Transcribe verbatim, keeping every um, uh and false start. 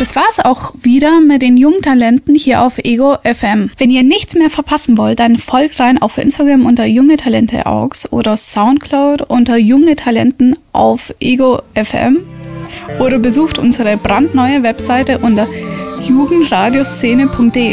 Das war's auch wieder mit den jungen Talenten hier auf Ego F M. Wenn ihr nichts mehr verpassen wollt, dann folgt rein auf Instagram unter Junge Talente Augs oder Soundcloud unter Junge Talenten auf Ego F M oder besucht unsere brandneue Webseite unter jugendradioscene punkt de.